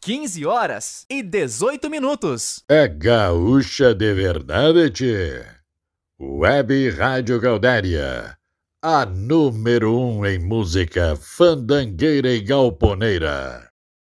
15h18. É gaúcha de verdade, tchê. Web Rádio Gaudéria, a número 1 em música fandangueira e galponeira.